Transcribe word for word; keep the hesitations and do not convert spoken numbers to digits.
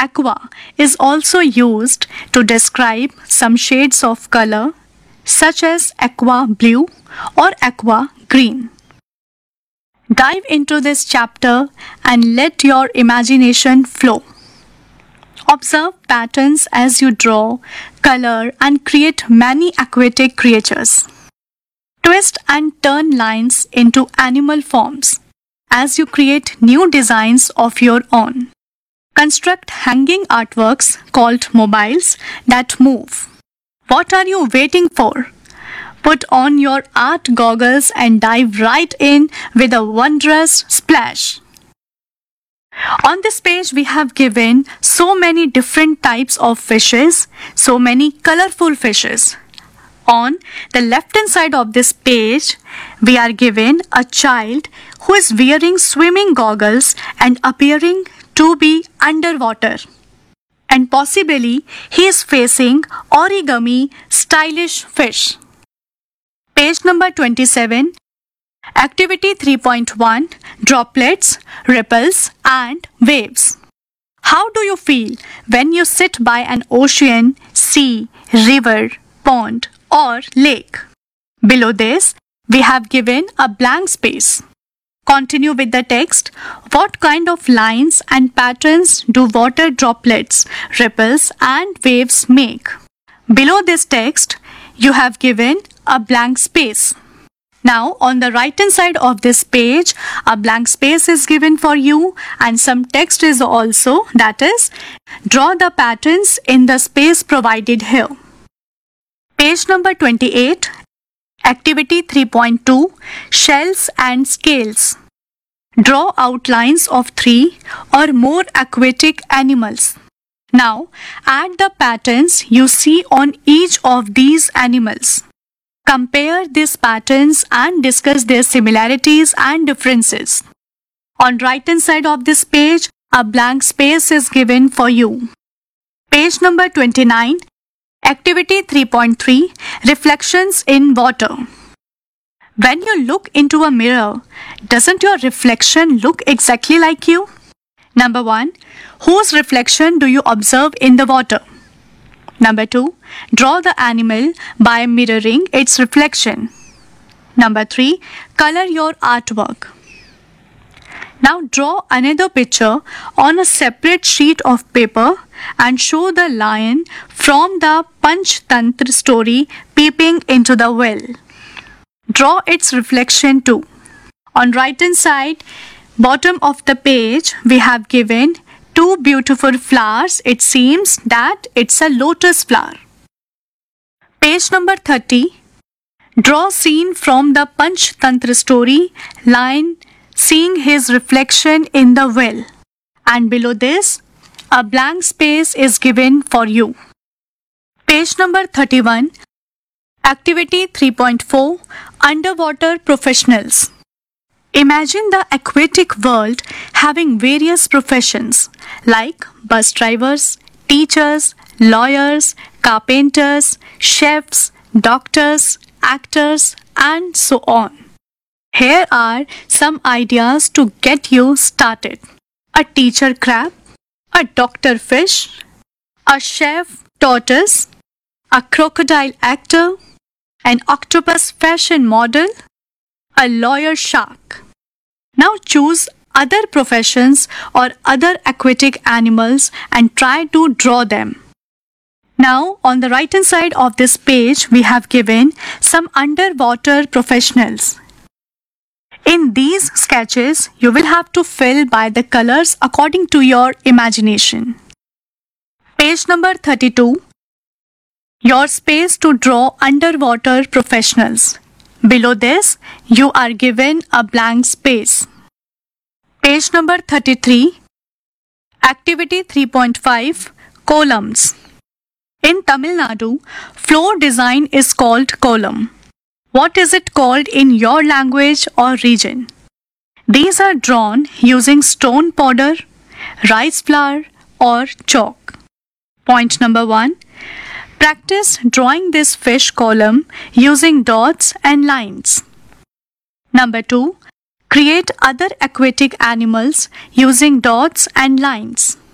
Aqua is also used to describe some shades of color such as aqua blue or aqua green. Dive into this chapter and let your imagination flow. Observe patterns as you draw, color, and create many aquatic creatures. Twist and turn lines into animal forms as you create new designs of your own. Construct hanging artworks called mobiles that move. What are you waiting for? Put on your art goggles and dive right in with a wondrous splash. On this page, we have given so many different types of fishes, so many colorful fishes. On the left hand side of this page, we are given a child who is wearing swimming goggles and appearing to be underwater. And possibly he is facing origami stylish fish. Page number twenty-seven, Activity three point one, Droplets, Ripples and Waves. How do you feel when you sit by an ocean, sea, river, pond or lake? Below this, we have given a blank space. Continue with the text. What kind of lines and patterns do water droplets, ripples and waves make? Below this text, you have given a blank space. Now, on the right hand side of this page, a blank space is given for you and some text is also, that is, draw the patterns in the space provided here. Page number twenty-eight, Activity three point two, Shells and Scales. Draw outlines of three or more aquatic animals. Now, add the patterns you see on each of these animals. Compare these patterns and discuss their similarities and differences. On right hand side of this page, a blank space is given for you. Page number twenty-nine, Activity three point three, Reflections in Water. When you look into a mirror, doesn't your reflection look exactly like you? Number one, whose reflection do you observe in the water? Number two, draw the animal by mirroring its reflection. Number three, color your artwork. Now draw another picture on a separate sheet of paper and show the lion from the Panchtantra story peeping into the well. Draw its reflection too. On right hand side, bottom of the page, we have given two beautiful flowers. It seems that it's a lotus flower. Page number thirty. Draw scene from the Panchtantra story, lion seeing his reflection in the well. And below this, a blank space is given for you. Page number thirty-one. Activity three point four, Underwater Professionals. Imagine the aquatic world having various professions like bus drivers, teachers, lawyers, carpenters, chefs, doctors, actors, and so on. Here are some ideas to get you started. A teacher crab, a doctor fish, a chef tortoise, a crocodile actor, an octopus fashion model, a lawyer shark. Now choose other professions or other aquatic animals and try to draw them. Now on the right hand side of this page, we have given some underwater professionals. In these sketches, you will have to fill by the colors according to your imagination. Page number thirty-two. Your space to draw underwater professionals. Below this, you are given a blank space. Page number thirty-three. Activity three point five, Columns. In Tamil Nadu, floor design is called column. What is it called in your language or region? These are drawn using stone powder, rice flour or chalk. Point number one. Practice drawing this fish column using dots and lines. Number two. Create other aquatic animals using dots and lines.